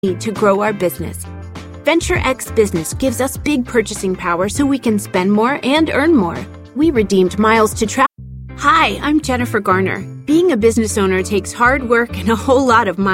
need to grow our business. Venture X Business gives us big purchasing power so we can spend more and earn more. We redeemed miles to travel. Hi, I'm Jennifer Garner. Being a business owner takes hard work and a whole lot of money.